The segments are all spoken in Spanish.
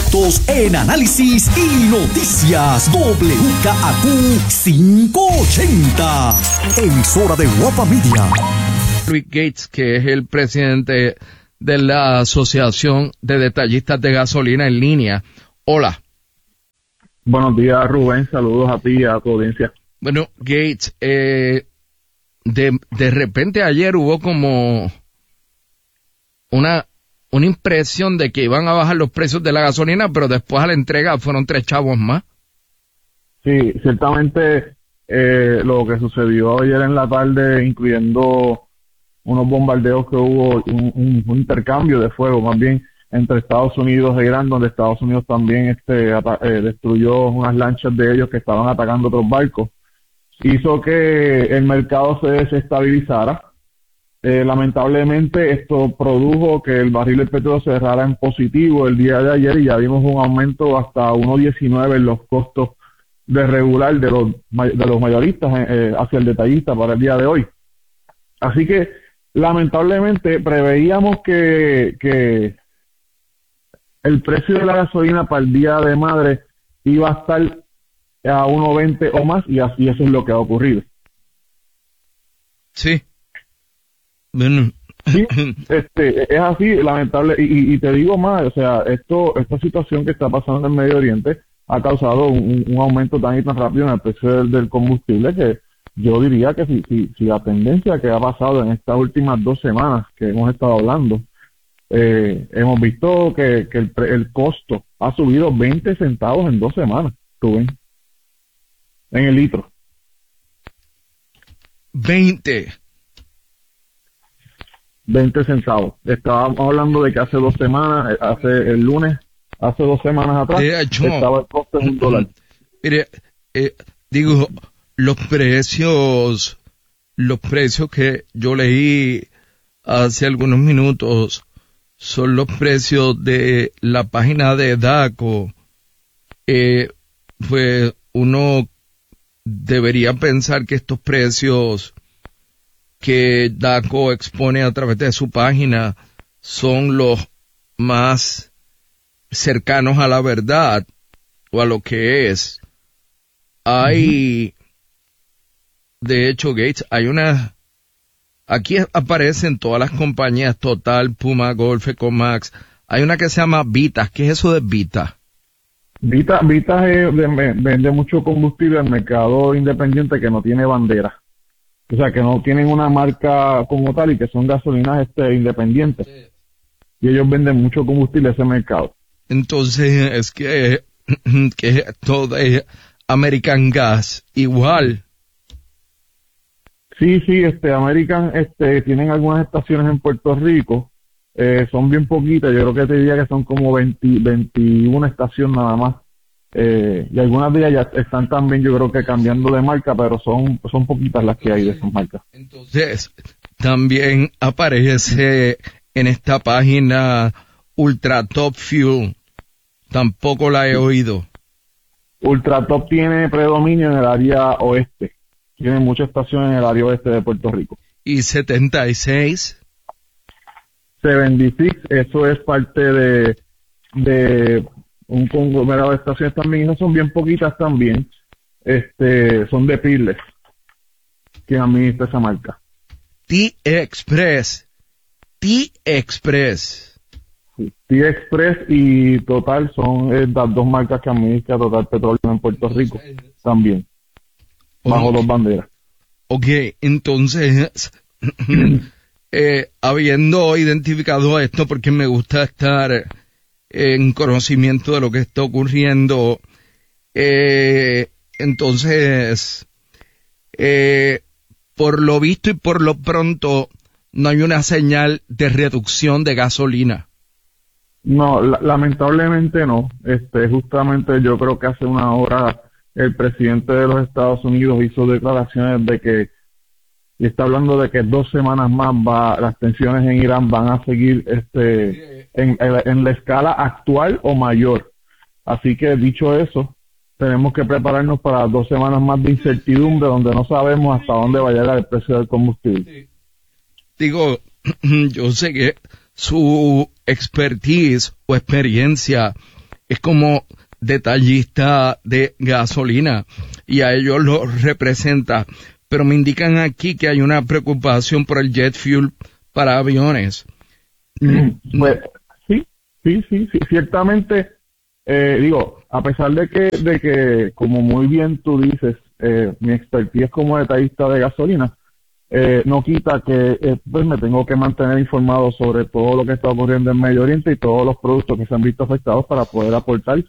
Expertos en análisis y noticias. WKAQ 580. Emisora de Guapa Media. Luis Gates, que es el presidente de la Asociación de Detallistas de Gasolina en Línea. Hola. Buenos días, Rubén. Saludos a ti y a tu audiencia. Bueno, Gates, de repente ayer hubo como una impresión de que iban a bajar los precios de la gasolina, pero después a la entrega fueron 3 chavos más. Sí, ciertamente lo que sucedió ayer en la tarde, incluyendo unos bombardeos que hubo, un intercambio de fuego más bien entre Estados Unidos e Irán, donde Estados Unidos también destruyó unas lanchas de ellos que estaban atacando otros barcos, hizo que el mercado se desestabilizara. Lamentablemente esto produjo que el barril del petróleo cerrara en positivo el día de ayer y ya vimos un aumento hasta 1.19 en los costos de regular de los mayoristas hacia el detallista para el día de hoy. Así que lamentablemente preveíamos que el precio de la gasolina para el día de madre iba a estar a 1.20 o más, y así eso es lo que ha ocurrido. Sí. Bueno. Sí, es así, lamentable, y te digo más, o sea, esta situación que está pasando en el Medio Oriente ha causado un aumento tan y tan rápido en el precio del combustible que yo diría que si la tendencia que ha pasado en estas últimas 2 semanas que hemos estado hablando, hemos visto que el costo ha subido 20 centavos en 2 semanas, Rubén, en el litro. 20 centavos. Estábamos hablando de que hace 2 semanas, hace 2 semanas atrás, estaba el costo en $1. Mire, digo, los precios que yo leí hace algunos minutos son los precios de la página de DACO. Pues uno debería pensar que estos precios que DACO expone a través de su página son los más cercanos a la verdad o a lo que es. Hay, de hecho, Gates, aquí aparecen todas las compañías, Total, Puma, Golf, Ecomax. Hay una que se llama Vita. ¿Qué es eso de Vita? Vita vende mucho combustible al mercado independiente que no tiene bandera. O sea, que no tienen una marca como tal y que son gasolinas independientes. Sí. Y ellos venden mucho combustible a ese mercado. Entonces, es que esto de American Gas, igual. Sí, American, tienen algunas estaciones en Puerto Rico. Son bien poquitas, yo creo que te diría que son como 21 estaciones nada más. Y algunas de ellas ya están también, yo creo que cambiando de marca, pero son poquitas las que hay de esas marcas. Entonces, también aparece en esta página Ultra Top Fuel. Tampoco la he oído. Ultra Top tiene predominio en el área oeste. Tiene muchas estaciones en el área oeste de Puerto Rico. ¿Y 76? 76, eso es parte de un conglomerado de estaciones también, esas son bien poquitas también, son de Pirles, que administra esa marca. T-Express. Sí, T-Express y Total son las 2 marcas que administra Total Petróleo en Puerto Rico también, bajo 2 banderas. Ok, entonces, habiendo identificado esto, porque me gusta estar en conocimiento de lo que está ocurriendo, entonces, por lo visto y por lo pronto, no hay una señal de reducción de gasolina. No, lamentablemente no. Justamente yo creo que hace una hora el presidente de los Estados Unidos hizo declaraciones de que, y está hablando de que 2 semanas más las tensiones en Irán van a seguir en la escala actual o mayor. Así que dicho eso, tenemos que prepararnos para 2 semanas más de incertidumbre donde no sabemos hasta dónde va a llegar el precio del combustible. Digo, yo sé que su expertise o experiencia es como detallista de gasolina y a ellos los representa. Pero me indican aquí que hay una preocupación por el jet fuel para aviones. Pues sí, ciertamente, a pesar de que, como muy bien tú dices, mi expertise como detallista de gasolina, no quita que pues me tengo que mantener informado sobre todo lo que está ocurriendo en Medio Oriente y todos los productos que se han visto afectados para poder aportar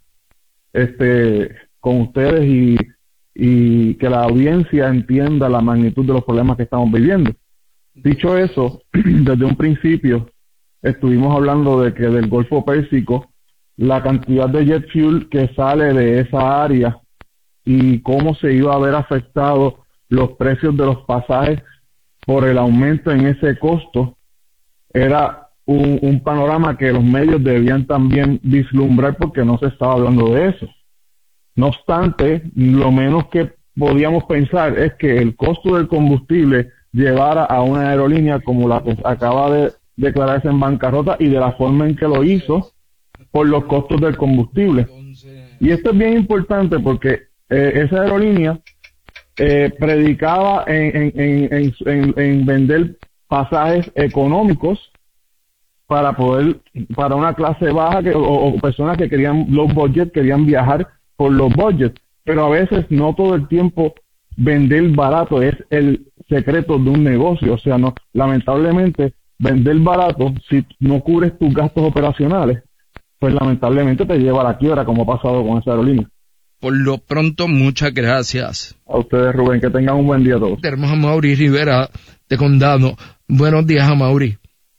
con ustedes y que la audiencia entienda la magnitud de los problemas que estamos viviendo. Dicho eso, desde un principio estuvimos hablando de que del Golfo Pérsico, la cantidad de jet fuel que sale de esa área y cómo se iba a ver afectado los precios de los pasajes por el aumento en ese costo, era un panorama que los medios debían también vislumbrar porque no se estaba hablando de eso. No obstante, lo menos que podíamos pensar es que el costo del combustible llevara a una aerolínea como la que acaba de declararse en bancarrota y de la forma en que lo hizo por los costos del combustible. Y esto es bien importante porque esa aerolínea predicaba en vender pasajes económicos para una clase baja o personas que querían low budget, querían viajar por los budgets, pero a veces no todo el tiempo vender barato es el secreto de un negocio. O sea, no, lamentablemente vender barato, si no cubres tus gastos operacionales, pues lamentablemente te lleva a la quiebra, como ha pasado con esa aerolínea. Por lo pronto, muchas gracias. A ustedes, Rubén, que tengan un buen día a todos. Tenemos a Mauri Rivera de Condado. Buenos días, Mauri.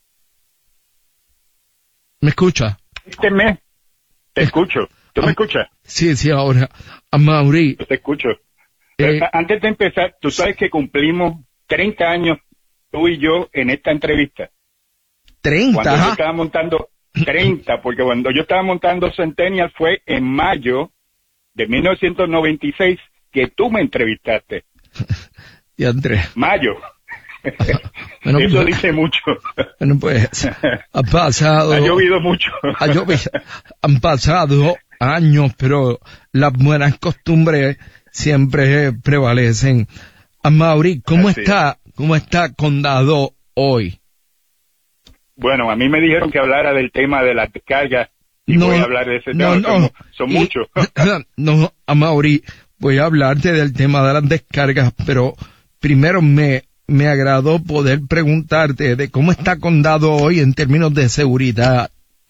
¿Me escucha? Te escucho. ¿Tú me escuchas? Sí, ahora. A Mauri. Te escucho. Antes de empezar, tú sabes que cumplimos 30 años, tú y yo, en esta entrevista. 30. Cuando yo estaba montando 30, porque cuando yo estaba montando Centennial fue en mayo de 1996 que tú me entrevistaste. Y Andrés. Mayo. Bueno, eso pues, dice mucho. Bueno, pues, ha pasado. Ha llovido mucho. Han pasado años, pero las buenas costumbres siempre prevalecen. Amaury, ¿cómo está Condado hoy? Bueno, a mí me dijeron que hablara del tema de las descargas y voy a hablar de ese tema. Son muchos. No, Amaury, voy a hablarte del tema de las descargas, pero primero me agradó poder preguntarte de cómo está Condado hoy en términos de seguridad.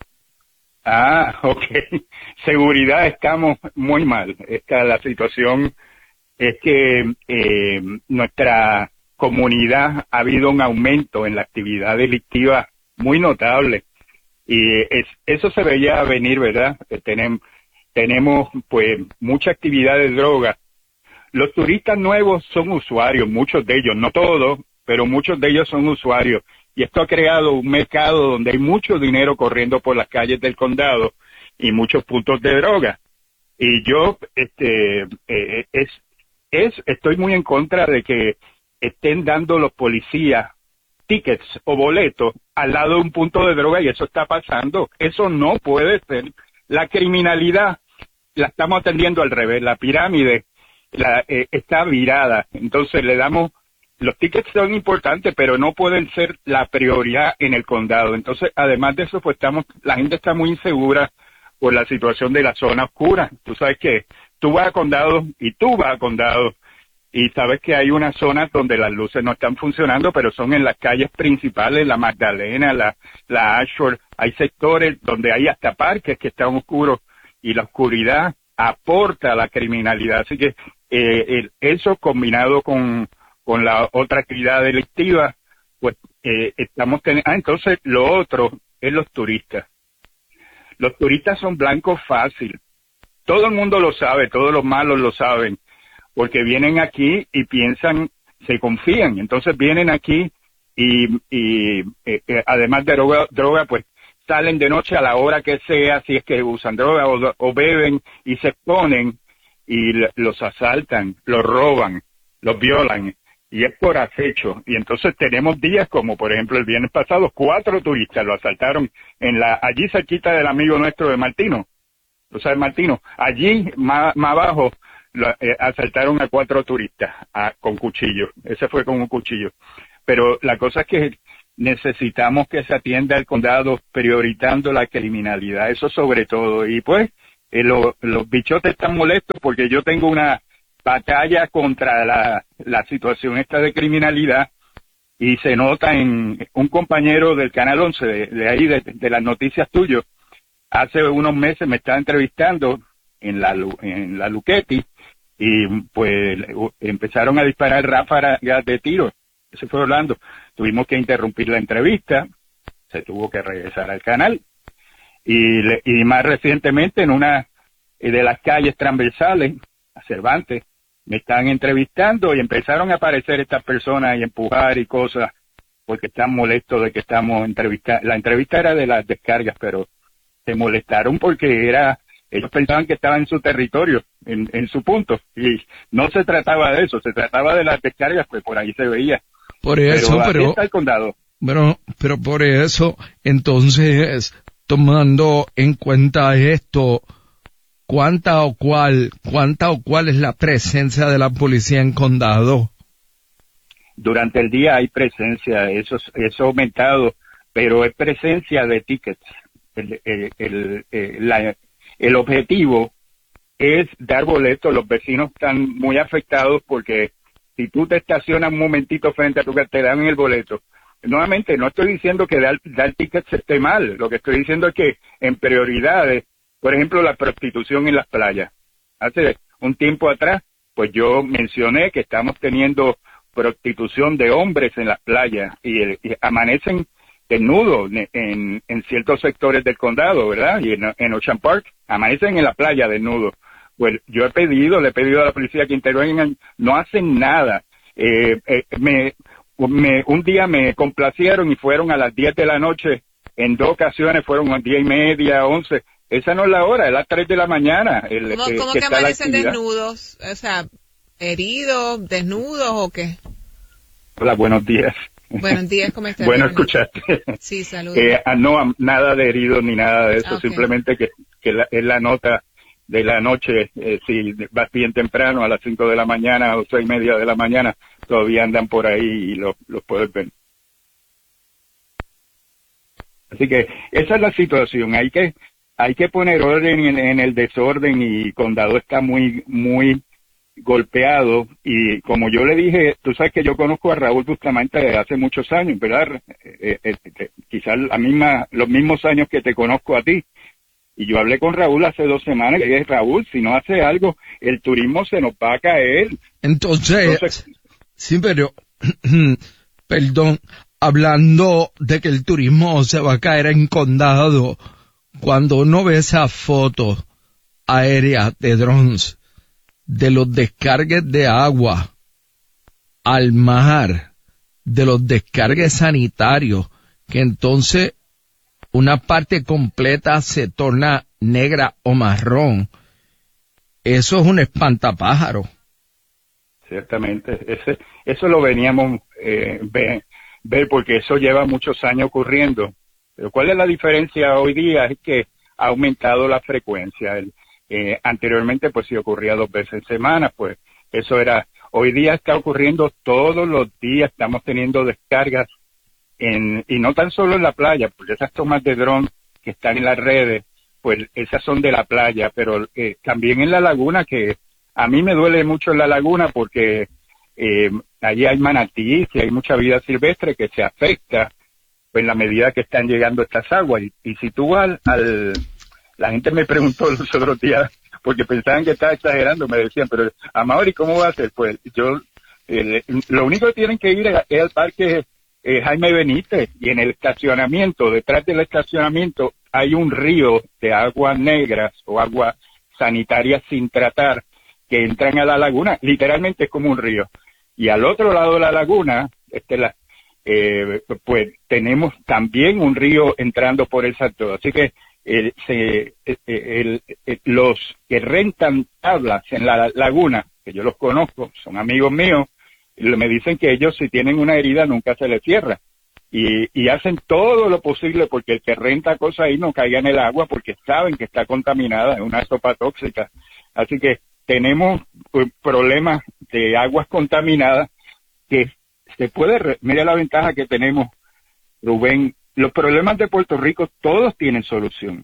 Ok. Seguridad, estamos muy mal. La situación es que nuestra comunidad ha habido un aumento en la actividad delictiva muy notable y eso se veía venir, ¿verdad? Tenemos pues mucha actividad de droga. Los turistas nuevos son usuarios, muchos de ellos, no todos, pero muchos de ellos son usuarios. Y esto ha creado un mercado donde hay mucho dinero corriendo por las calles del condado y muchos puntos de droga. Y yo estoy muy en contra de que estén dando los policías tickets o boletos al lado de un punto de droga y eso está pasando. Eso no puede ser. La criminalidad la estamos atendiendo al revés. La pirámide está virada. Entonces le damos, los tickets son importantes, pero no pueden ser la prioridad en el condado. Entonces, además de eso, pues la gente está muy insegura por la situación de la zona oscura. Tú sabes que tú vas a condado y sabes que hay unas zonas donde las luces no están funcionando, pero son en las calles principales, la Magdalena, la Ashford. Hay sectores donde hay hasta parques que están oscuros y la oscuridad aporta a la criminalidad. Así que eso combinado con la otra actividad delictiva, pues estamos teniendo... entonces lo otro es los turistas. Los turistas son blancos fácil. Todo el mundo lo sabe, todos los malos lo saben, porque vienen aquí y piensan, se confían, entonces vienen aquí y además de droga, pues salen de noche a la hora que sea, si es que usan droga o beben y se exponen y los asaltan, los roban, los violan y es por acecho. Y entonces tenemos días como por ejemplo el viernes pasado 4 turistas lo asaltaron allí cerquita del amigo nuestro de Martino San Martino. Allí, más abajo, asaltaron a 4 turistas con cuchillos. Ese fue con un cuchillo. Pero la cosa es que necesitamos que se atienda el condado priorizando la criminalidad, eso sobre todo. Y pues, los bichotes están molestos porque yo tengo una batalla contra la situación esta de criminalidad, y se nota en un compañero del Canal 11, de ahí, de las noticias tuyas, hace unos meses me estaba entrevistando en la Luchetti, y pues empezaron a disparar ráfagas de tiros. Ese fue Orlando. Tuvimos que interrumpir la entrevista, se tuvo que regresar al canal, y más recientemente en una de las calles transversales, a Cervantes, me están entrevistando y empezaron a aparecer estas personas y empujar y cosas porque están molestos de que estamos entrevistando. La entrevista era de las descargas, pero se molestaron porque ellos pensaban que estaban en su territorio, en su punto, y no se trataba de eso, se trataba de las descargas, pues por ahí se veía. Por eso, pero está el condado. Pero por eso, entonces, tomando en cuenta esto, ¿cuánta o cuál es la presencia de la policía en condado? Durante el día hay presencia, eso ha aumentado, pero es presencia de tickets. El objetivo es dar boletos. Los vecinos están muy afectados porque si tú te estacionas un momentito frente a tu te dan el boleto. Nuevamente, no estoy diciendo que dar tickets esté mal, lo que estoy diciendo es que en prioridades, por ejemplo, la prostitución en las playas. Hace un tiempo atrás, pues yo mencioné que estamos teniendo prostitución de hombres en las playas y amanecen desnudos en ciertos sectores del condado, ¿verdad? Y en Ocean Park amanecen en la playa desnudos. Pues yo le he pedido a la policía que intervengan, no hacen nada. Un día me complacieron y fueron a las 10 de la noche, en 2 ocasiones fueron a 10:30, 11. Esa no es la hora, es las 3 de la mañana. ¿Cómo que amanecen desnudos? O sea, heridos, desnudos o qué? Hola, buenos días. Buenos días, ¿cómo estás? Bueno, escuchaste. Sí, saludos. No, nada de heridos ni nada de eso, Okay. simplemente que es la nota de la noche, si vas bien temprano, a las 5 de la mañana o 6:30 de la mañana, todavía andan por ahí y los puedes ver. Así que esa es la situación, hay que poner orden en el desorden, y Condado está muy, muy golpeado, y como yo le dije, tú sabes que yo conozco a Raúl Bustamante desde hace muchos años, ¿verdad? Quizás los mismos años que te conozco a ti. Y yo hablé con Raúl hace 2 semanas y le dije, Raúl, si no hace algo, el turismo se nos va a caer. Entonces sí, pero, perdón, hablando de que el turismo se va a caer en condado, cuando uno ve esas fotos aéreas de drones, de los descargues de agua al mar, de los descargues sanitarios, que entonces una parte completa se torna negra o marrón, eso es un espantapájaro. Ciertamente, eso lo veníamos ver porque eso lleva muchos años ocurriendo. Pero ¿cuál es la diferencia hoy día? Es que ha aumentado la frecuencia. Anteriormente, pues si ocurría 2 veces en semana, pues eso era. Hoy día está ocurriendo todos los días, estamos teniendo descargas y no tan solo en la playa, porque esas tomas de dron que están en las redes, pues esas son de la playa, pero también en la laguna, que a mí me duele mucho en la laguna porque allí hay manatí y hay mucha vida silvestre que se afecta pues, en la medida que están llegando estas aguas. Y si tú vas la gente me preguntó los otros días, porque pensaban que estaba exagerando, me decían, pero Amaury, ¿cómo va a ser? Pues yo, lo único que tienen que ir es al parque Jaime Benítez, y en el estacionamiento, detrás del estacionamiento, hay un río de aguas negras o aguas sanitarias sin tratar que entran a la laguna, literalmente es como un río. Y al otro lado de la laguna, pues tenemos también un río entrando por el sector. Así que los que rentan tablas en la laguna, que yo los conozco, son amigos míos, me dicen que ellos si tienen una herida nunca se les cierra. y hacen todo lo posible porque el que renta cosas ahí no caiga en el agua porque saben que está contaminada, es una sopa tóxica. Así que tenemos problemas de aguas contaminadas que se puede, mira la ventaja que tenemos, Rubén, los problemas de Puerto Rico todos tienen solución,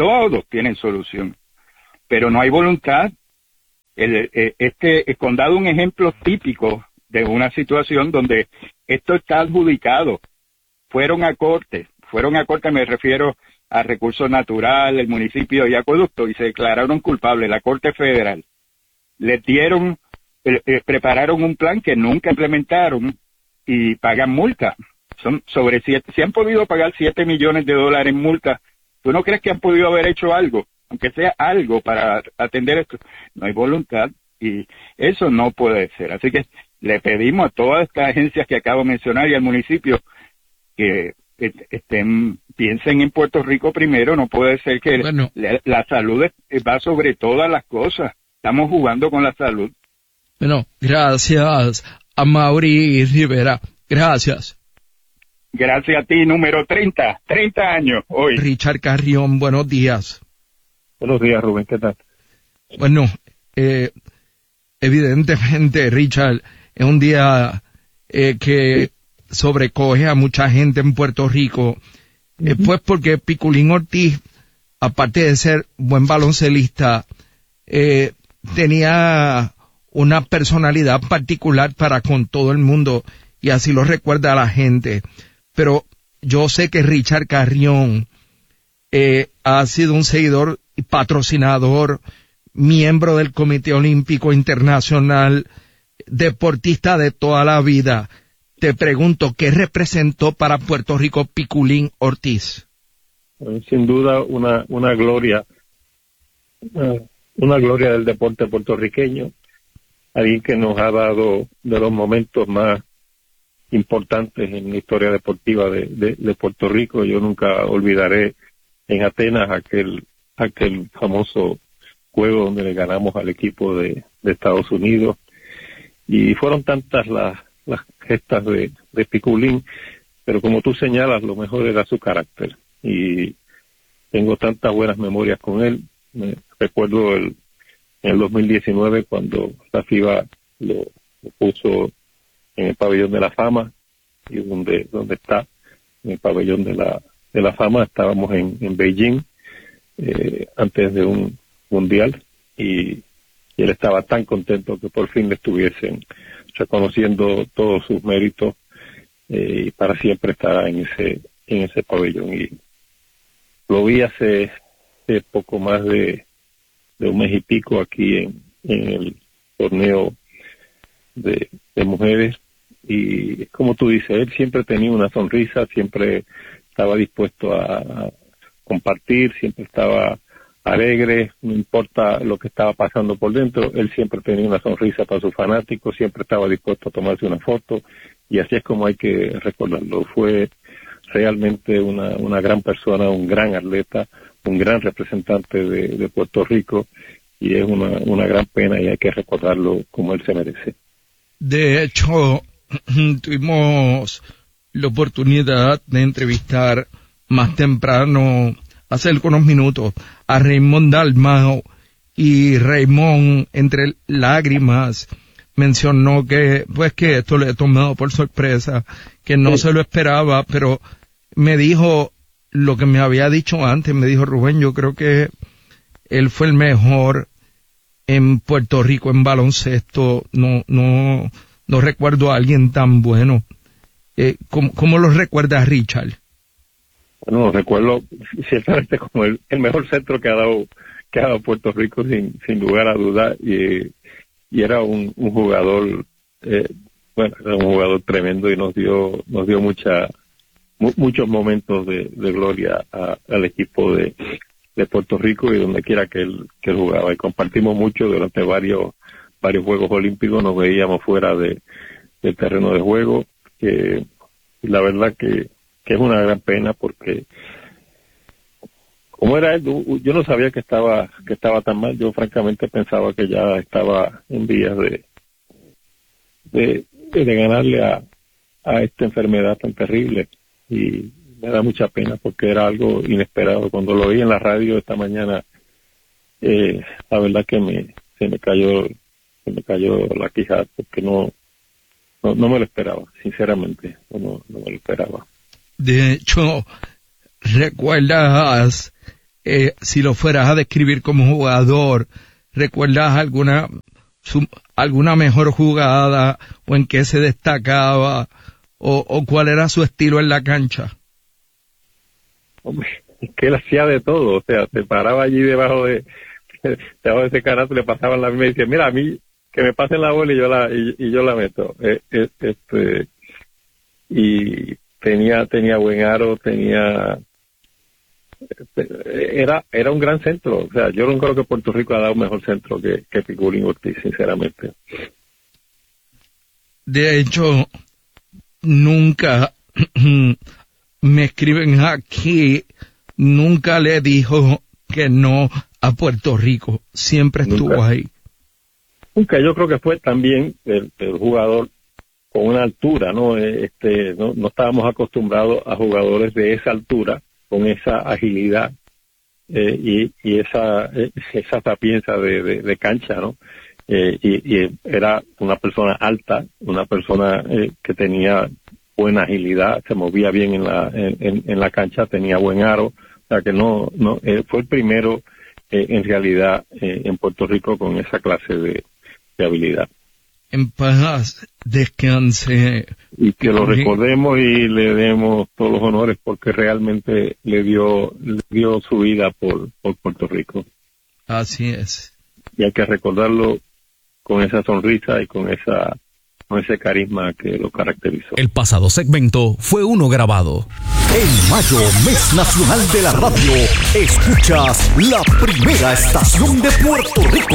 pero no hay voluntad. Este condado es un ejemplo típico de una situación donde esto está adjudicado. Fueron a corte, me refiero a Recursos Naturales, el municipio y Acueducto, y se declararon culpables, la Corte Federal. Les dieron, prepararon un plan que nunca implementaron y pagan multa. Son sobre si han podido pagar $7 millones en multa, ¿tú no crees que han podido haber hecho algo? Aunque sea algo para atender esto. No hay voluntad y eso no puede ser. Así que le pedimos a todas estas agencias que acabo de mencionar y al municipio que piensen en Puerto Rico primero. No puede ser que la salud va sobre todas las cosas. Estamos jugando con la salud. Bueno, gracias a Mauri Rivera. Gracias. Gracias a ti, número 30 años hoy. Richard Carrión, buenos días. Buenos días, Rubén, ¿qué tal? Bueno, evidentemente, Richard, es un día que sobrecoge a mucha gente en Puerto Rico, pues porque Piculín Ortiz, aparte de ser buen baloncelista, tenía una personalidad particular para con todo el mundo, y así lo recuerda a la gente. Pero yo sé que Richard Carrión ha sido un seguidor y patrocinador, miembro del Comité Olímpico Internacional, deportista de toda la vida. Te pregunto, ¿qué representó para Puerto Rico Piculín Ortiz? Sin duda una gloria, una gloria del deporte puertorriqueño, alguien que nos ha dado de los momentos más importantes en la historia deportiva de Puerto Rico. Yo nunca olvidaré en Atenas aquel famoso juego donde le ganamos al equipo de Estados Unidos, y fueron tantas las gestas de Piculín, pero como tú señalas, lo mejor era su carácter, y tengo tantas buenas memorias con él. Me recuerdo en el 2019 cuando la FIBA lo puso en el pabellón de la fama, y donde está en el pabellón de la fama. Estábamos en Beijing antes de un mundial, y él estaba tan contento que por fin le estuviesen reconociendo todos sus méritos, y para siempre estará en ese pabellón. Y lo vi hace poco más de un mes y pico aquí en el torneo de mujeres, y como tú dices, él siempre tenía una sonrisa, siempre estaba dispuesto a compartir, siempre estaba alegre, no importa lo que estaba pasando por dentro, él siempre tenía una sonrisa para sus fanáticos, siempre estaba dispuesto a tomarse una foto, y así es como hay que recordarlo. Fue realmente una gran persona, un gran atleta, un gran representante de Puerto Rico, y es una gran pena, y hay que recordarlo como él se merece. De hecho, tuvimos la oportunidad de entrevistar más temprano, hace algunos minutos, a Raymond Dalmau, y Raymond, entre lágrimas, mencionó que esto le ha tomado por sorpresa, que no se lo esperaba, pero me dijo lo que me había dicho antes. Me dijo: Rubén, yo creo que él fue el mejor en Puerto Rico en baloncesto. No recuerdo a alguien tan bueno. ¿Cómo lo recuerda Richard? Bueno, lo recuerdo ciertamente como el mejor centro que ha dado Puerto Rico, sin lugar a dudas, y era un jugador, era un jugador tremendo, y nos dio muchos momentos de gloria al equipo de Puerto Rico, y donde quiera que él jugaba, y compartimos mucho durante varios Juegos Olímpicos. Nos veíamos fuera del terreno de juego, y la verdad que es una gran pena, porque como era él, yo no sabía que estaba tan mal. Yo francamente pensaba que ya estaba en vías de ganarle a esta enfermedad tan terrible, y me da mucha pena porque era algo inesperado. Cuando lo oí en la radio esta mañana, la verdad que se me cayó la quijada porque no me lo esperaba, sinceramente, no me lo esperaba. De hecho, ¿recuerdas, si lo fueras a describir como jugador, recuerdas alguna mejor jugada o en qué se destacaba o cuál era su estilo en la cancha? Hombre, es que él hacía de todo, o sea, se paraba allí debajo de ese canasto, le pasaban la misma y decía, mira, a mí que me pasen la bola y yo la meto. Y tenía buen aro, era un gran centro. O sea, yo no creo que Puerto Rico ha dado un mejor centro que Piculín Ortiz, sinceramente. De hecho, nunca me escriben aquí, nunca le dijo que no a Puerto Rico, siempre estuvo ahí. Nunca, yo creo que fue también el jugador con una altura, ¿no? No estábamos acostumbrados a jugadores de esa altura, con esa agilidad y esa sapienza de cancha, ¿no? Y era una persona alta, una persona que tenía buena agilidad, se movía bien en la cancha, tenía buen aro, o sea que fue el primero en realidad en Puerto Rico con esa clase de habilidad. En paz descanse. Y que lo recordemos y le demos todos los honores porque realmente le dio su vida por Puerto Rico. Así es. Y hay que recordarlo con esa sonrisa y con ese carisma que lo caracterizó. El pasado segmento fue uno grabado. En mayo, mes nacional de la radio, escuchas la primera estación de Puerto Rico.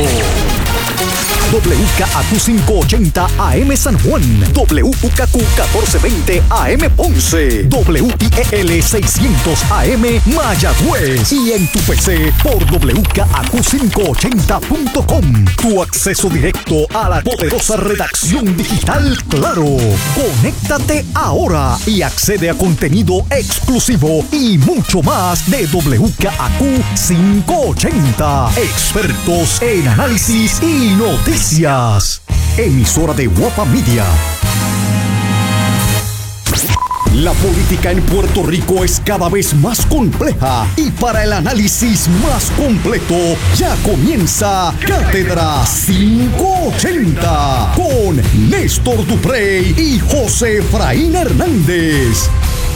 WKAQ 580 AM San Juan, WKQ 1420 AM Ponce, WIEL 600 AM Mayagüez y en tu PC por WKAQ580.com. Tu acceso directo a la poderosa redacción digital Claro. Conéctate ahora y accede a contenido exclusivo y mucho más de WKAQ 580. Expertos en análisis y noticias. Emisora de Guapa Media. La política en Puerto Rico es cada vez más compleja y para el análisis más completo ya comienza Cátedra 580 con Néstor Duprey y José Efraín Hernández.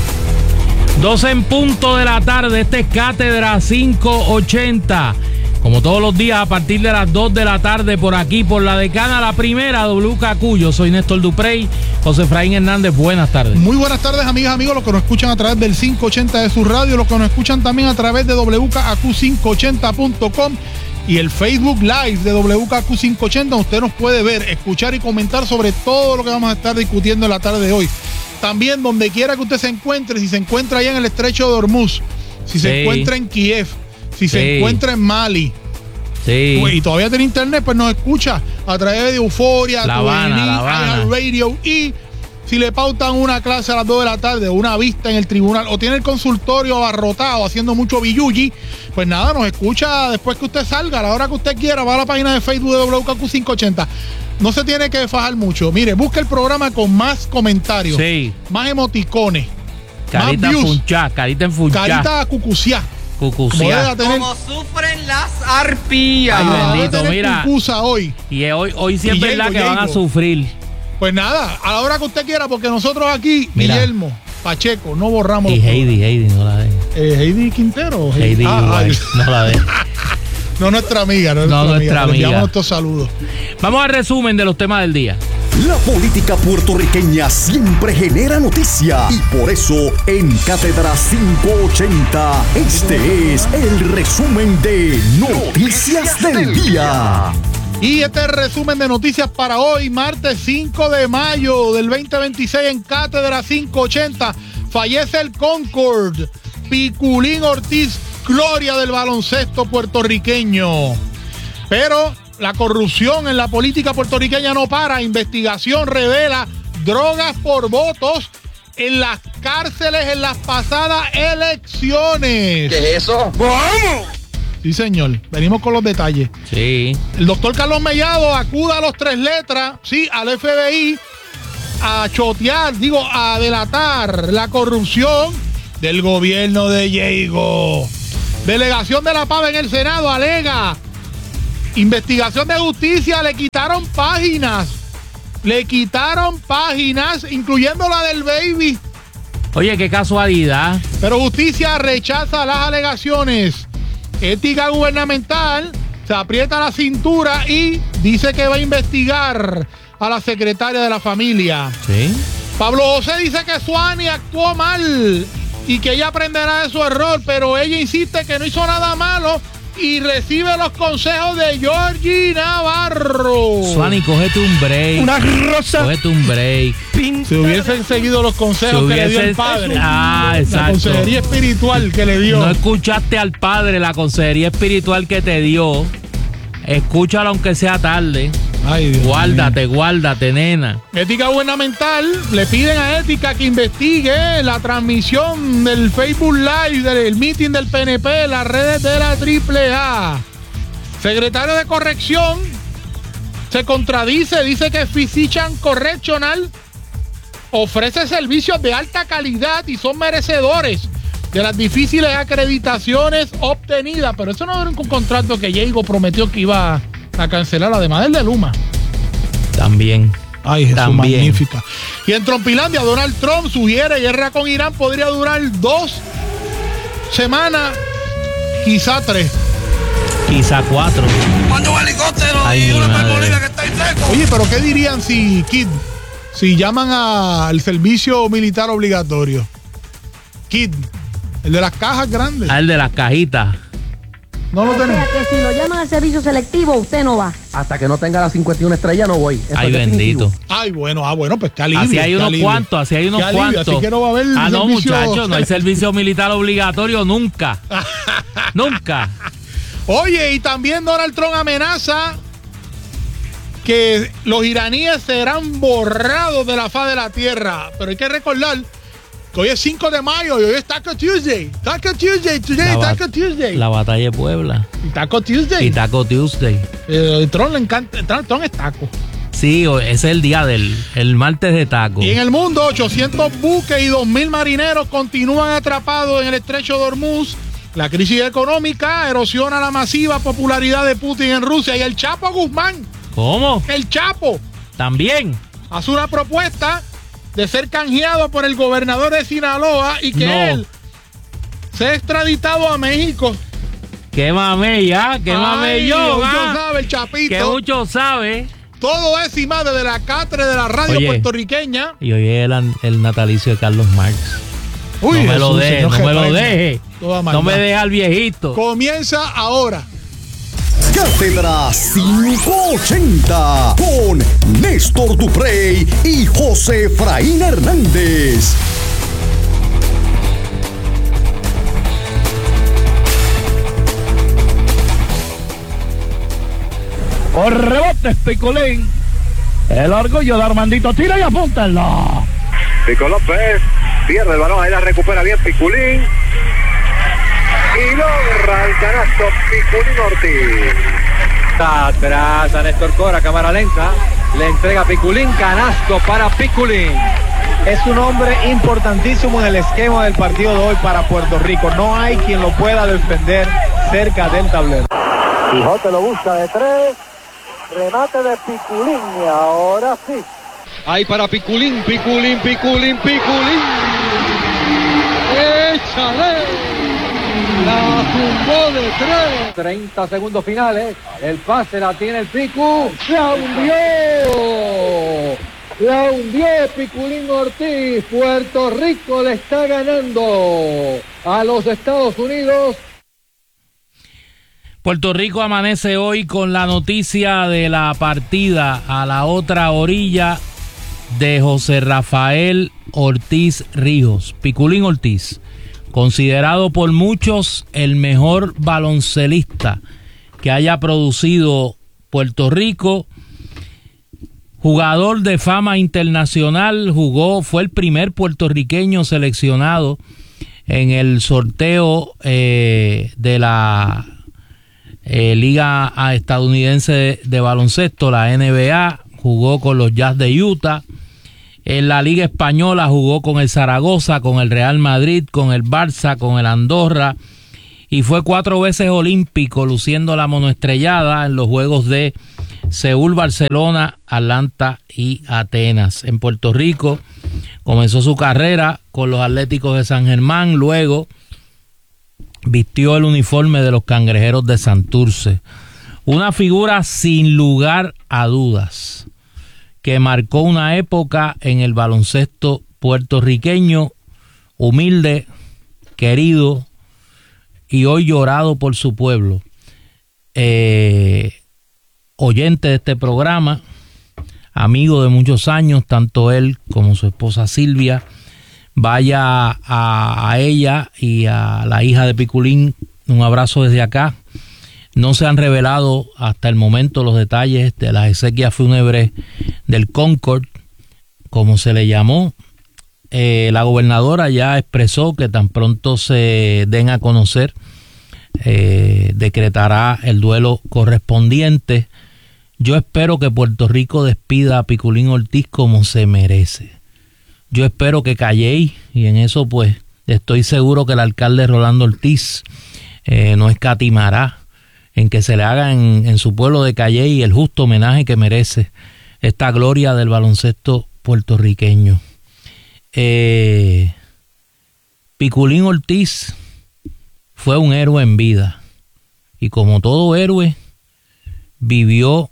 12 en punto de la tarde, este es Cátedra 580. Como todos los días a partir de las 2 de la tarde por aquí, por la Decana, la primera WKQ. Yo soy Néstor Duprey, José Efraín Hernández, buenas tardes. Muy buenas tardes, amigas, amigos, los que nos escuchan a través del 580 de su radio, los que nos escuchan también a través de WKAQ580.com y el Facebook Live de WKAQ580. Usted nos puede ver, escuchar y comentar sobre todo lo que vamos a estar discutiendo en la tarde de hoy. También donde quiera que usted se encuentre, si se encuentra allá en el estrecho de Hormuz, si se encuentra en Kiev, si se encuentra en Mali, y todavía tiene internet, pues nos escucha a través de Euforia, La Habana. Radio, y si le pautan una clase a las 2 de la tarde, una vista en el tribunal, o tiene el consultorio abarrotado haciendo mucho billuyi, pues nada, nos escucha después que usted salga, a la hora que usted quiera, va a la página de Facebook de WKAQ580. No se tiene que fajar mucho. Mire, busca el programa con más comentarios, más emoticones, carita funchá, carita enfunchá, carita cucuciá. Como sufren las arpías. Ay, bendito, mira. Hoy. Y hoy sí es verdad que van a sufrir. Pues nada, a la hora que usted quiera, porque nosotros aquí, mira, Guillermo, Pacheco, no borramos. Y Heidi, no la de. Heidi Quintero. Heidi no la de. No nuestra amiga, nuestra amiga. Enviamos estos saludos. Vamos al resumen de los temas del día. La política puertorriqueña siempre genera noticia y por eso en Cátedra 580 este es el resumen de Noticias del Día. Y este resumen de noticias para hoy, martes 5 de mayo del 2026 en Cátedra 580. Fallece el Concord, Piculín Ortiz, gloria del baloncesto puertorriqueño. Pero la corrupción en la política puertorriqueña no para. Investigación revela drogas por votos en las cárceles en las pasadas elecciones. ¿Qué es eso? ¡Vamos! Sí, señor. Venimos con los detalles. Sí. El doctor Carlos Mellado acude a los 3 letras, sí, al FBI, a chotear, a delatar la corrupción del gobierno de Diego. Delegación de la Pava en el Senado alega investigación de justicia, le quitaron páginas, incluyendo la del baby. Oye, qué casualidad. Pero justicia rechaza las alegaciones. Ética gubernamental se aprieta la cintura y dice que va a investigar a la secretaria de la familia. Sí. Pablo José dice que Suani actuó mal y que ella aprenderá de su error, pero ella insiste que no hizo nada malo y recibe los consejos de Georgie Navarro. Suani, cógete un break. Una rosa. Cógete un break. Si hubiesen seguido los consejos que le dio el padre. Exacto. La consejería espiritual que le dio. No escuchaste al padre, la consejería espiritual que te dio. Escúchalo aunque sea tarde. Ay, Dios guárdate, nena. Ética gubernamental, le piden a Ética que investigue la transmisión del Facebook Live del meeting del PNP en las redes de la AAA. Secretario de Corrección se contradice, dice que Physician Correctional ofrece servicios de alta calidad y son merecedores de las difíciles acreditaciones obtenidas, pero eso no era un contrato que Diego prometió que iba a cancelar, además del de Luma. También. Ay, Jesús, también. magnífica. Y en Trumpilandia, Donald Trump sugiere guerra con Irán podría durar 2 semanas, quizá 3. Quizá 4. Manda un helicóptero Ay, y una madre. pangolina que está en seco. Oye, pero ¿qué dirían si llaman al servicio militar obligatorio? Kid, el de las cajas grandes. El de las cajitas. No lo tenemos. Que si lo llaman al servicio selectivo, usted no va. Hasta que no tenga las 51 estrellas no voy. Eso Ay, es definitivo. bendito. Ay, bueno, pues qué alivio. Así hay unos alivio. cuantos, así hay unos Qué alivio, cuantos. así que no va a haber no, servicio... muchachos, no hay servicio militar obligatorio nunca. Nunca. Oye, y también Donald Trump amenaza que los iraníes serán borrados de la faz de la tierra. Pero hay que recordar que hoy es 5 de mayo y hoy es Taco Tuesday. Taco Tuesday, today, Taco Tuesday. La batalla de Puebla. Y Taco Tuesday. Y Taco Tuesday. Trump le encanta, Trump es taco. Sí, ese es el día el martes de taco. Y en el mundo, 800 buques y 2.000 marineros continúan atrapados en el estrecho de Hormuz. La crisis económica erosiona la masiva popularidad de Putin en Rusia. Y el Chapo Guzmán. ¿Cómo? El Chapo. También. Hace una propuesta de ser canjeado por el gobernador de Sinaloa y que él sea extraditado a México. Qué mame ya, qué mame yo. Mucho sabe el Chapito. Que mucho sabe. Todo es y más desde la cátedra de la radio puertorriqueña. Y hoy es el natalicio de Carlos Marx. Uy, no me lo deje, Jesús, no me lo deje. No me deje al viejito. Comienza ahora. Cátedra 580 con Néstor Duprey y José Efraín Hernández. Por rebote, Piculín. El orgullo de Armandito. Tira y apúntalo. Pico López pierde el balón, ahí la recupera bien Piculín. Y logra el canasto Piculín Ortiz. Atrás a Néstor Cora, cámara lenta. Le entrega Piculín, canasto para Piculín. Es un hombre importantísimo en el esquema del partido de hoy para Puerto Rico. No hay quien lo pueda defender cerca del tablero. Quijote lo busca de 3. Remate de Piculín y ahora sí. Ahí para Piculín, Piculín. ¡Échale! La tumbó de 3. 30 segundos finales. El pase la tiene el Picu. ¡La hundió Piculín Ortiz! Puerto Rico le está ganando a los Estados Unidos. Puerto Rico amanece hoy con la noticia de la partida a la otra orilla de José Rafael Ortiz Ríos, Piculín Ortiz, considerado por muchos el mejor baloncelista que haya producido Puerto Rico. jugador de fama internacional, fue el primer puertorriqueño seleccionado en el sorteo de la Liga Estadounidense de Baloncesto, la NBA. Jugó con los Jazz de Utah. En la Liga Española jugó con el Zaragoza, con el Real Madrid, con el Barça, con el Andorra, y fue 4 veces olímpico, luciendo la monoestrellada en los Juegos de Seúl, Barcelona, Atlanta y Atenas. En Puerto Rico comenzó su carrera con los Atléticos de San Germán, luego vistió el uniforme de los Cangrejeros de Santurce. Una figura sin lugar a dudas, que marcó una época en el baloncesto puertorriqueño, humilde, querido y hoy llorado por su pueblo. Oyente de este programa, amigo de muchos años, tanto él como su esposa Silvia. Vaya a ella y a la hija de Piculín un abrazo desde acá. No se han revelado hasta el momento los detalles de las exequias fúnebres del Concord, como se le llamó. La gobernadora ya expresó que tan pronto se den a conocer, decretará el duelo correspondiente. Yo espero que Puerto Rico despida a Piculín Ortiz como se merece. Yo espero que Calley, y en eso pues estoy seguro que el alcalde Rolando Ortiz no escatimará en que se le haga en su pueblo de Calley el justo homenaje que merece esta gloria del baloncesto puertorriqueño. Piculín Ortiz fue un héroe en vida, y como todo héroe vivió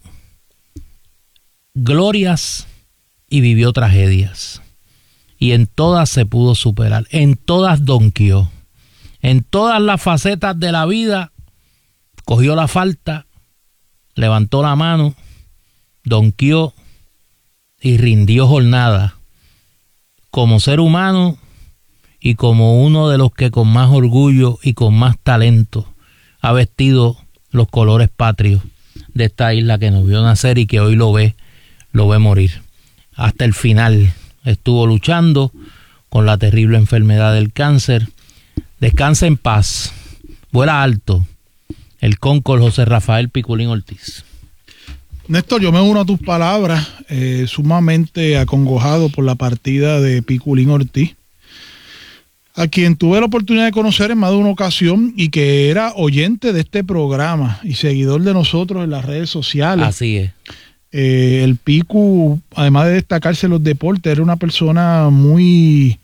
glorias y vivió tragedias, y en todas se pudo superar, en todas donqueó, en todas las facetas de la vida. Cogió la falta, levantó la mano, donqueó y rindió jornada como ser humano y como uno de los que con más orgullo y con más talento ha vestido los colores patrios de esta isla que nos vio nacer y que hoy lo ve morir. Hasta el final estuvo luchando con la terrible enfermedad del cáncer. Descansa en paz, vuela alto el Concord José Rafael Piculín Ortiz. Néstor, yo me uno a tus palabras, sumamente acongojado por la partida de Piculín Ortiz, a quien tuve la oportunidad de conocer en más de una ocasión y que era oyente de este programa y seguidor de nosotros en las redes sociales. Así es. El Picu, además de destacarse en los deportes, era una persona muy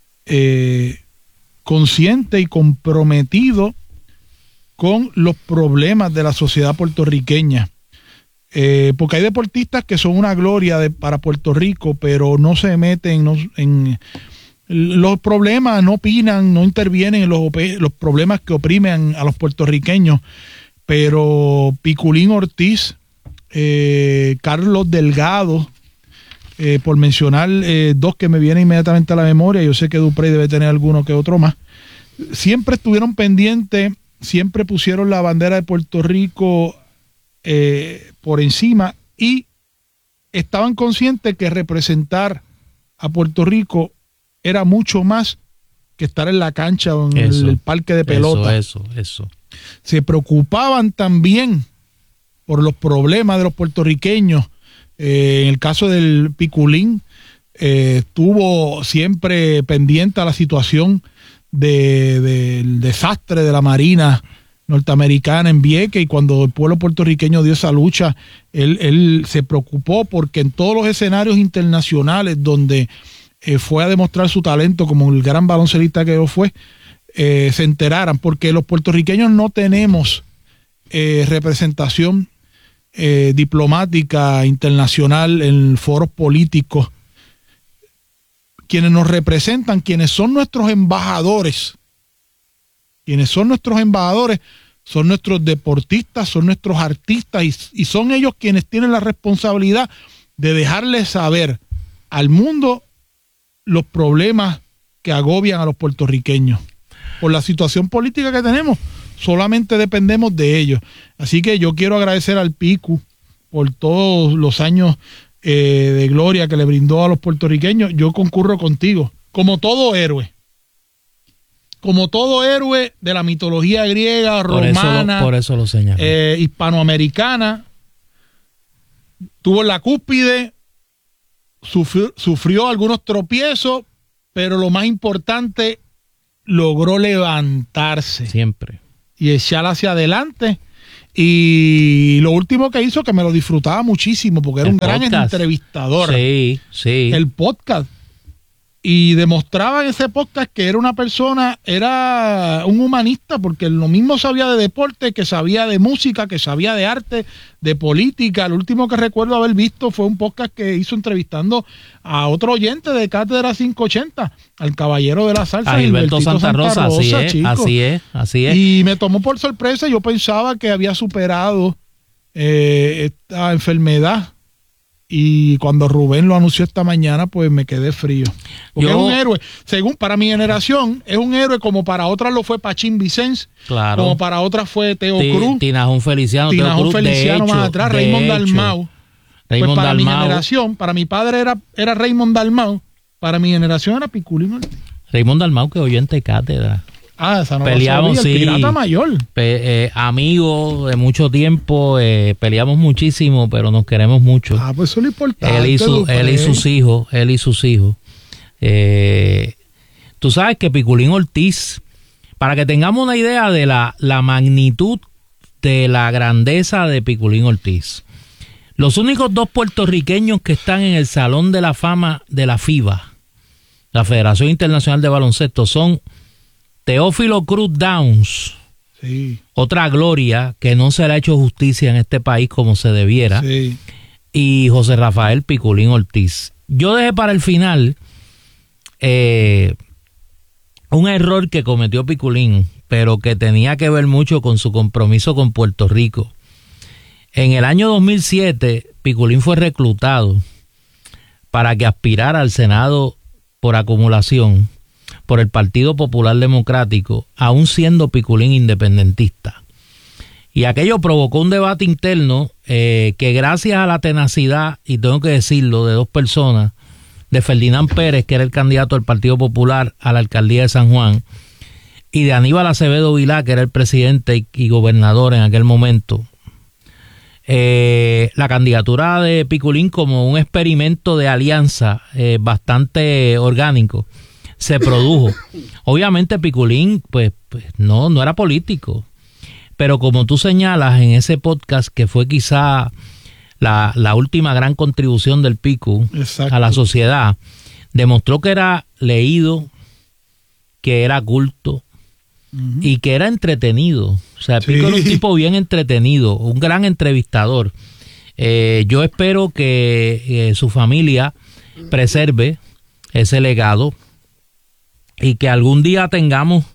consciente y comprometido con los problemas de la sociedad puertorriqueña. Porque hay deportistas que son una gloria para Puerto Rico, pero no se meten en los problemas, no opinan, no intervienen en los problemas que oprimen a los puertorriqueños. Pero Piculín Ortiz, Carlos Delgado, por mencionar dos que me vienen inmediatamente a la memoria, yo sé que Duprey debe tener alguno que otro más, siempre estuvieron pendientes, siempre pusieron la bandera de Puerto Rico por encima y estaban conscientes que representar a Puerto Rico era mucho más que estar en la cancha o en el parque de pelota. Eso. Se preocupaban también por los problemas de los puertorriqueños. En el caso del Piculín, estuvo siempre pendiente a la situación del desastre de la Marina norteamericana en Vieques, y cuando el pueblo puertorriqueño dio esa lucha, él se preocupó porque en todos los escenarios internacionales donde fue a demostrar su talento como el gran baloncelista que lo fue, se enteraran, porque los puertorriqueños no tenemos representación diplomática internacional en foros políticos. Quienes nos representan, quienes son nuestros embajadores, son nuestros deportistas, son nuestros artistas, y son ellos quienes tienen la responsabilidad de dejarles saber al mundo los problemas que agobian a los puertorriqueños. Por la situación política que tenemos, solamente dependemos de ellos. Así que yo quiero agradecer al Picu por todos los años de gloria que le brindó a los puertorriqueños, yo concurro contigo. Como todo héroe de la mitología griega, romana, por eso lo señalo. Hispanoamericana, tuvo en la cúspide, sufrió algunos tropiezos, pero lo más importante, logró levantarse. Siempre. Y echar hacia adelante. Y lo último que hizo, que me lo disfrutaba muchísimo, porque era un gran entrevistador. Sí, sí. El podcast. Y demostraba en ese podcast que era una persona, era un humanista, porque lo mismo sabía de deporte, que sabía de música, que sabía de arte, de política. Lo último que recuerdo haber visto fue un podcast que hizo entrevistando a otro oyente de Cátedra 580, al caballero de la salsa, a Gilberto Santa Rosa, así es. Y me tomó por sorpresa, yo pensaba que había superado esta enfermedad. Y cuando Rubén lo anunció esta mañana, pues me quedé frío. Porque es un héroe. Según para mi generación, es un héroe como para otras lo fue Pachín Vicens. Claro. Como para otras fue Teo Cruz. Tinajón Feliciano. Tinajón Feliciano más atrás. Raymond Dalmau. Pues para mi generación, para mi padre era Raymond Dalmau. Para mi generación era Piculín Ortiz. Raymond Dalmau, que oyente de Cátedra. Esa no peleamos, lo sabía, el pirata mayor. Amigos de mucho tiempo, peleamos muchísimo, pero nos queremos mucho. Pues eso es lo importante. Él y sus hijos. Tú sabes que Piculín Ortiz, para que tengamos una idea de la magnitud de la grandeza de Piculín Ortiz, los únicos dos puertorriqueños que están en el Salón de la Fama de la FIBA, la Federación Internacional de Baloncesto, son Teófilo Cruz Downs, sí, otra gloria que no se le ha hecho justicia en este país como se debiera, sí, y José Rafael Piculín Ortiz. Yo dejé para el final un error que cometió Piculín, pero que tenía que ver mucho con su compromiso con Puerto Rico. En el año 2007, Piculín fue reclutado para que aspirara al Senado por acumulación por el Partido Popular Democrático, aún siendo Piculín independentista. Y aquello provocó un debate interno que gracias a la tenacidad, y tengo que decirlo, de dos personas, de Ferdinand Pérez, que era el candidato del Partido Popular a la alcaldía de San Juan, y de Aníbal Acevedo Vilá, que era el presidente y gobernador en aquel momento, la candidatura de Piculín, como un experimento de alianza bastante orgánico, se produjo. Obviamente Piculín pues no era político, pero como tú señalas en ese podcast, que fue quizá la última gran contribución del Picu a la sociedad, demostró que era leído, que era culto, y que era entretenido. O sea, Pico era un tipo bien entretenido, un gran entrevistador. Yo espero que su familia preserve ese legado y que algún día tengamos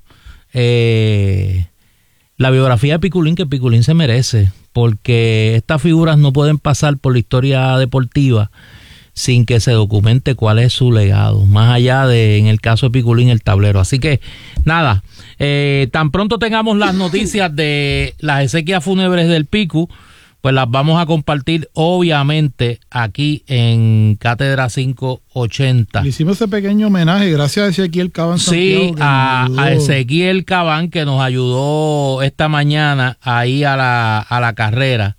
la biografía de Piculín, que Piculín se merece, porque estas figuras no pueden pasar por la historia deportiva sin que se documente cuál es su legado, más allá de, en el caso de Piculín, el tablero. Así que nada, tan pronto tengamos las noticias de las exequias fúnebres del Picu, pues las vamos a compartir obviamente aquí en Cátedra 580. Le hicimos ese pequeño homenaje gracias a Ezequiel Cabán Santiago. Sí, a Ezequiel Cabán, que nos ayudó esta mañana ahí a la carrera.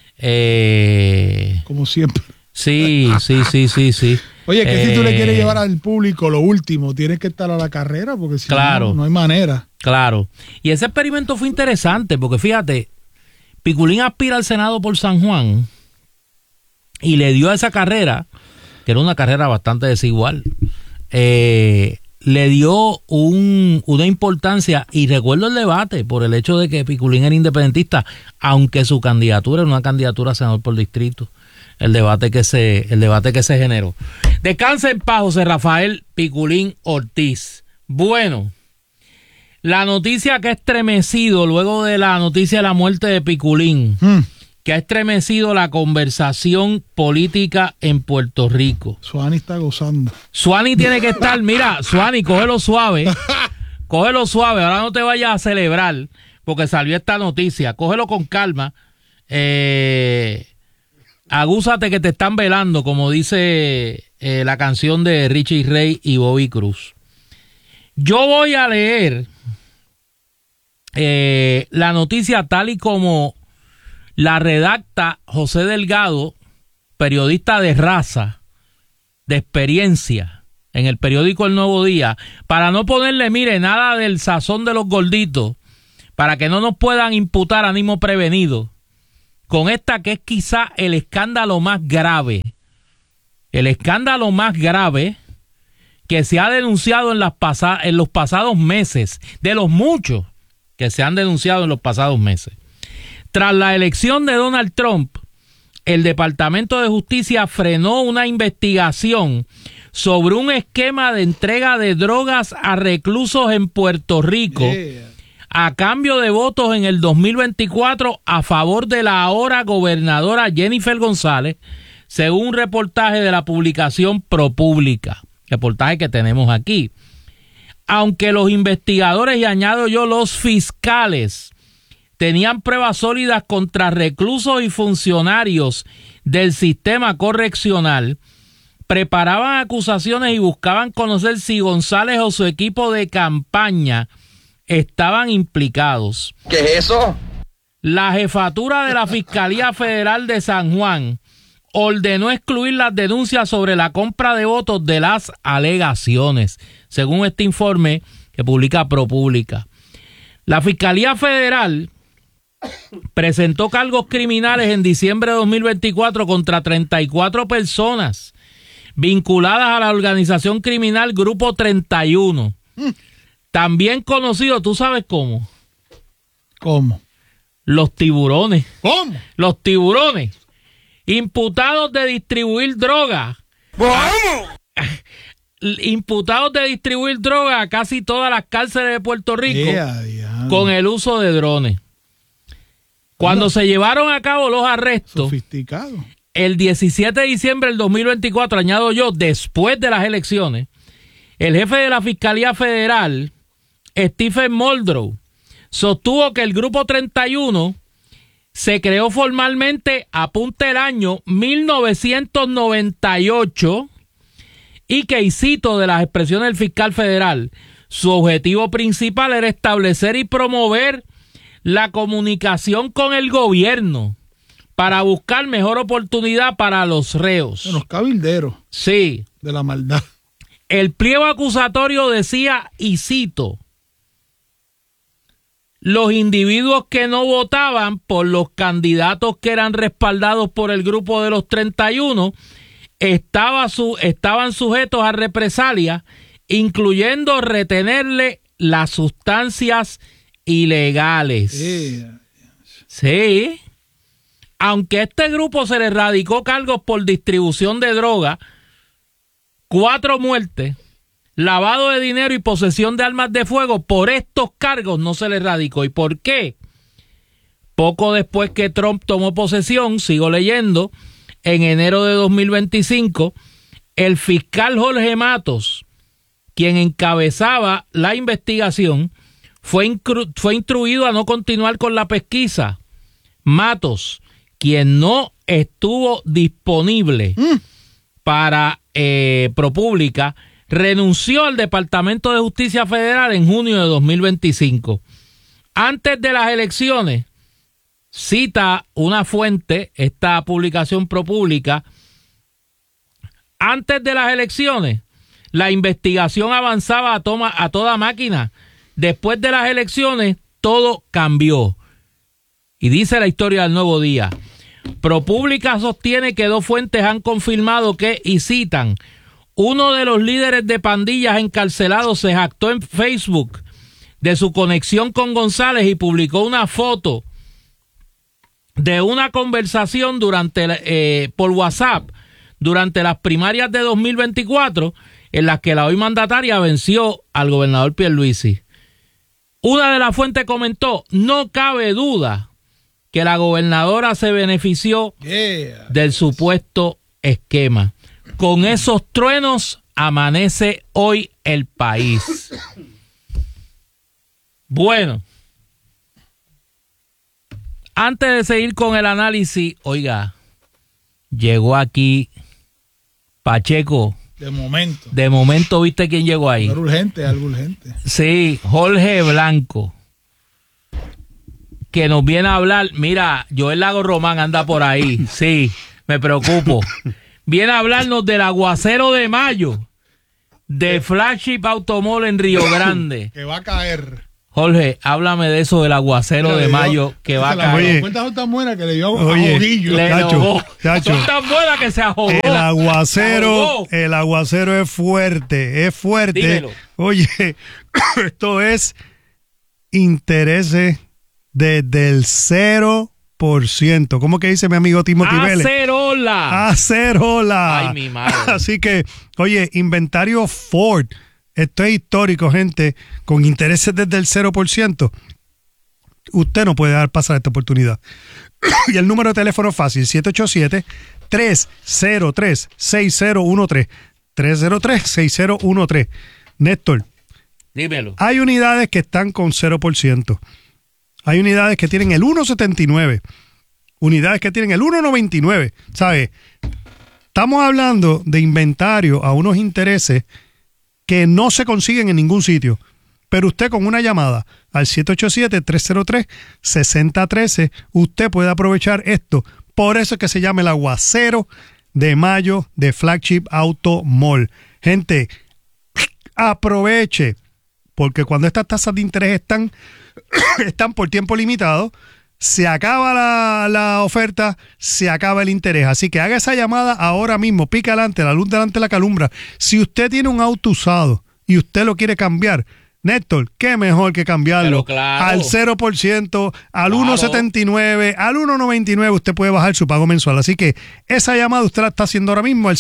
Como siempre. Sí. Oye, que si tú le quieres llevar al público lo último, tienes que estar a la carrera, porque si no hay manera. Claro. Y ese experimento fue interesante, porque fíjate, Piculín aspira al Senado por San Juan y le dio a esa carrera, que era una carrera bastante desigual, le dio una importancia, y recuerdo el debate por el hecho de que Piculín era independentista, aunque su candidatura era una candidatura a senador por distrito. El debate que se generó. Descansa en paz, José Rafael Piculín Ortiz. Bueno, la noticia que ha estremecido, luego de la noticia de la muerte de Piculín, que ha estremecido la conversación política en Puerto Rico. Suani está gozando. Suani tiene que estar, mira, Suani, cógelo suave, ahora no te vayas a celebrar, porque salió esta noticia, cógelo con calma, agúzate que te están velando, como dice la canción de Richie Ray y Bobby Cruz. Yo voy a leer la noticia tal y como la redacta José Delgado, periodista de raza, de experiencia, en el periódico El Nuevo Día, para no ponerle, mire, nada del sazón de los gorditos, para que no nos puedan imputar ánimo prevenido, con esta que es quizá el escándalo más grave que se ha denunciado en los pasados meses, de los muchos que se han denunciado en los pasados meses. Tras la elección de Donald Trump, el Departamento de Justicia frenó una investigación sobre un esquema de entrega de drogas a reclusos en Puerto Rico a cambio de votos en el 2024 a favor de la ahora gobernadora Jennifer González, según un reportaje de la publicación ProPublica, reportaje que tenemos aquí. Aunque los investigadores, y añado yo los fiscales, tenían pruebas sólidas contra reclusos y funcionarios del sistema correccional, preparaban acusaciones y buscaban conocer si González o su equipo de campaña estaban implicados. ¿Qué es eso? La jefatura de la Fiscalía Federal de San Juan ordenó excluir las denuncias sobre la compra de votos de las alegaciones, según este informe que publica ProPublica. La Fiscalía Federal presentó cargos criminales en diciembre de 2024 contra 34 personas vinculadas a la organización criminal Grupo 31, también conocido, ¿tú sabes cómo? ¿Cómo? Los tiburones. ¿Cómo? Los tiburones, imputados de distribuir droga. ¿Cómo? Imputados de distribuir droga a casi todas las cárceles de Puerto Rico con el uso de drones. Cuando se llevaron a cabo los arrestos, sofisticado, el 17 de diciembre del 2024, añado yo, después de las elecciones, el jefe de la Fiscalía Federal, Stephen Muldrow, sostuvo que el Grupo 31 se creó formalmente, apunta el año 1998, y que, y cito de las expresiones del fiscal federal, su objetivo principal era establecer y promover la comunicación con el gobierno para buscar mejor oportunidad para los reos. Los cabilderos. Sí. De la maldad. El pliego acusatorio decía, y cito, los individuos que no votaban por los candidatos que eran respaldados por el grupo de los 31 estaban sujetos a represalias, incluyendo retenerle las sustancias ilegales. Sí. Aunque a este grupo se le radicó cargos por distribución de droga, 4 muertes, lavado de dinero y posesión de armas de fuego, por estos cargos no se le radicó. ¿Y por qué? Poco después que Trump tomó posesión, sigo leyendo, en enero de 2025, el fiscal Jorge Matos, quien encabezaba la investigación, fue instruido a no continuar con la pesquisa. Matos, quien no estuvo disponible para ProPublica, renunció al Departamento de Justicia Federal en junio de 2025. Antes de las elecciones, cita una fuente, esta publicación ProPublica, antes de las elecciones, la investigación avanzaba a toda máquina. Después de las elecciones, todo cambió. Y dice la historia del Nuevo Día. ProPublica sostiene que 2 fuentes han confirmado que, y citan, uno de los líderes de pandillas encarcelados se jactó en Facebook de su conexión con González y publicó una foto de una conversación por WhatsApp durante las primarias de 2024 en las que la hoy mandataria venció al gobernador Pierluisi. Una de las fuentes comentó, no cabe duda que la gobernadora se benefició del supuesto esquema. Con esos truenos amanece hoy el país. Bueno, antes de seguir con el análisis, oiga, llegó aquí Pacheco. De momento, ¿viste quién llegó ahí? Algo urgente. Sí, Jorge Blanco, que nos viene a hablar. Mira, Joel Lago Román anda por ahí. Sí, me preocupo. Viene a hablarnos del aguacero de mayo de Flagship Automall en Río Grande. Que va a caer. Jorge, háblame de eso del aguacero de mayo que va a caer. Las cuentas son tan buenas que le dio ahoguillo. Chacho. Son tan buenas que se ahogó. El aguacero es fuerte. Dímelo. Oye, esto es intereses desde el 0%. ¿Cómo que dice mi amigo Timothy Vélez? ¡Acerola! Ay, mi madre. Así que, oye, inventario Ford. Esto es histórico, gente, con intereses desde el 0%. Usted no puede dejar pasar esta oportunidad. Y el número de teléfono fácil, 787-303-6013. 303-6013. Néstor. Dímelo. Hay unidades que están con 0%. Hay unidades que tienen el 1.79. Unidades que tienen el 1.99. ¿Sabes? Estamos hablando de inventario a unos intereses que no se consiguen en ningún sitio. Pero usted con una llamada al 787-303-6013, usted puede aprovechar esto. Por eso es que se llama el aguacero de mayo de Flagship Auto Mall. Gente, aproveche, porque cuando estas tasas de interés están por tiempo limitado, se acaba la oferta, se acaba el interés. Así que haga esa llamada ahora mismo, pica adelante, la luz delante de la calumbra. Si usted tiene un auto usado y usted lo quiere cambiar, Néstor, qué mejor que cambiarlo al 0%, al 1.79, al 1.99, usted puede bajar su pago mensual. Así que esa llamada usted la está haciendo ahora mismo al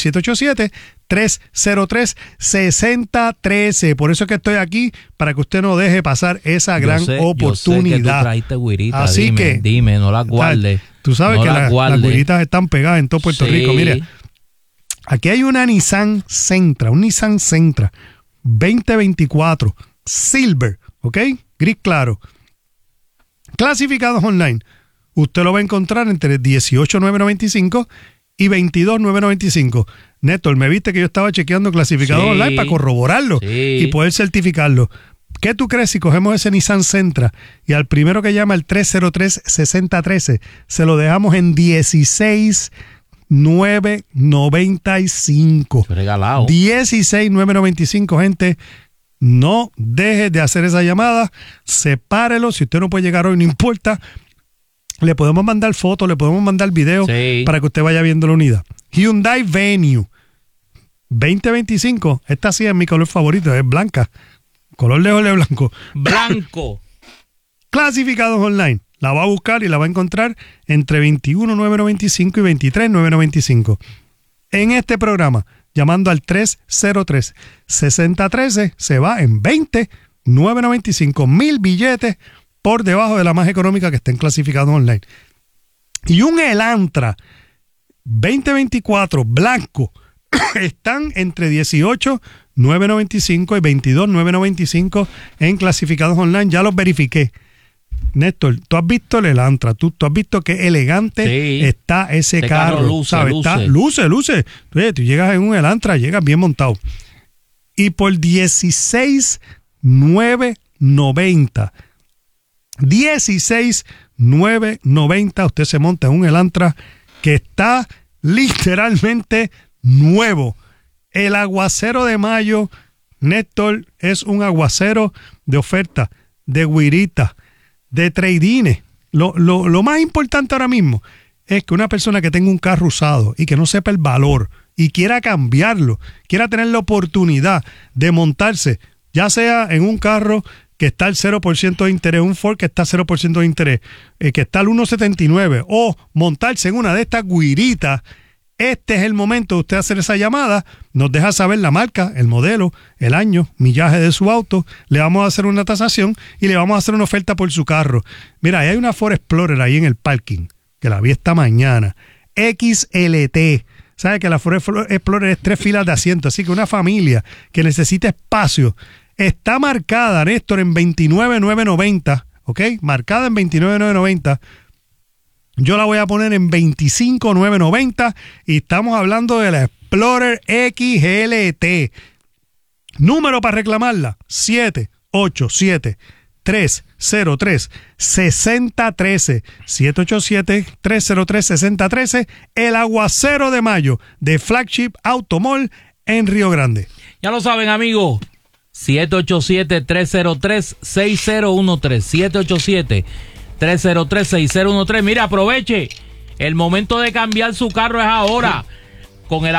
787-303-6013. Por eso es que estoy aquí, para que usted no deje pasar esa gran oportunidad. Yo sé que tú trajiste güirita, así dime, no las guardes. Tú sabes que las güiritas están pegadas en todo Puerto Rico. Mire, aquí hay una Nissan Sentra, un Nissan Sentra 2024 Silver, ¿ok? Gris claro. Clasificados online. Usted lo va a encontrar entre $18,995 y $22,995. Néstor, me viste que yo estaba chequeando clasificados online para corroborarlo y poder certificarlo. ¿Qué tú crees si cogemos ese Nissan Sentra y al primero que llama el 303-6013 se lo dejamos en $16,995? Regalado. $16,995, gente. No deje de hacer esa llamada, sepárelo. Si usted no puede llegar hoy, no importa. Le podemos mandar fotos, le podemos mandar videos para que usted vaya viendo la unidad. Hyundai Venue 2025. Esta sí es mi color favorito, es blanca. Color de ole blanco. Blanco. Clasificados online. La va a buscar y la va a encontrar entre $21,995 y $23,995. En este programa, llamando al 303-6013, se va en $20,995. 1,000 billetes por debajo de la más económica que estén clasificados online. Y un Elantra 2024 blanco están entre $18,995 y $22,995 en clasificados online. Ya los verifiqué. Néstor, tú has visto el Elantra, tú has visto qué elegante está ese carro. Luce, ¿sabes? Luce. Oye, tú llegas en un Elantra, llegas bien montado. Y por $16,990. $16,990 usted se monta en un Elantra que está literalmente nuevo. El aguacero de mayo, Néstor, es un aguacero de oferta, de guirita, de trade-ines. Lo más importante ahora mismo es que una persona que tenga un carro usado y que no sepa el valor y quiera cambiarlo, quiera tener la oportunidad de montarse, ya sea en un carro que está al 0% de interés, un Ford que está al 0% de interés, que está al 1.79, o montarse en una de estas guiritas. Este es el momento de usted hacer esa llamada, nos deja saber la marca, el modelo, el año, millaje de su auto, le vamos a hacer una tasación y le vamos a hacer una oferta por su carro. Mira, hay una Ford Explorer ahí en el parking, que la vi esta mañana, XLT. ¿Sabe que la Ford Explorer es 3 filas de asiento? Así que una familia que necesita espacio, está marcada, Néstor, en $29,990, ¿ok? Marcada en $29,990. Yo la voy a poner en $25,990 y estamos hablando de la Explorer XLT. Número para reclamarla, 787-303-6013. 787-303-6013. El aguacero de mayo de Flagship Automall en Río Grande. Ya lo saben, amigos. 787-303-6013. 787-303-6013. Mira, aproveche. El momento de cambiar su carro es ahora. Con el